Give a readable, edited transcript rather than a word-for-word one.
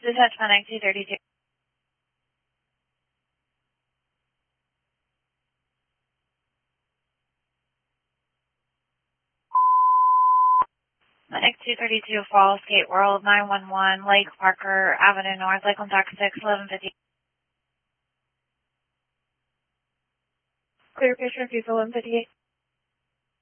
Dispatch Clinic 232. Clinic 232, Falls, Skate World, 911, Lake Parker Avenue North, Lakeland Dock 6, 1150. Clear patient refusal 158.